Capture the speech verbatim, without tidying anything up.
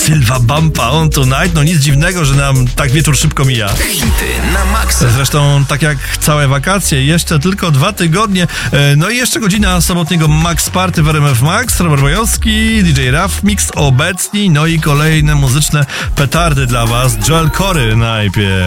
Sylwa Bumpa on tonight. No nic dziwnego, że nam tak wieczór szybko mija. Hity na maksa. Zresztą tak jak całe wakacje, jeszcze tylko dwa tygodnie. No i jeszcze godzina sobotniego Max Party w R M F Max. Robert Bojowski, D J Raf Mix obecni. No i kolejne muzyczne petardy dla was. Joel Corry najpierw.